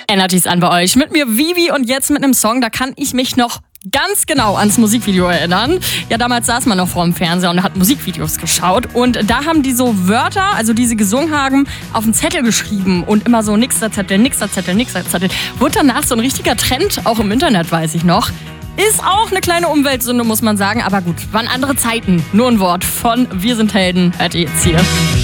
Energies an bei euch. Mit mir Vivi und jetzt mit einem Song, da kann ich mich noch ganz genau ans Musikvideo erinnern. Ja, damals saß man noch vor dem Fernseher und hat Musikvideos geschaut. Und da haben die so Wörter, also die sie gesungen haben, auf den Zettel geschrieben. Und immer so nixer Zettel, nixer Zettel, nixer Zettel. Wurde danach so ein richtiger Trend, auch im Internet, weiß ich noch. Ist auch eine kleine Umweltsünde, muss man sagen. Aber gut, waren andere Zeiten. Nur ein Wort von Wir sind Helden, hört ihr jetzt hier.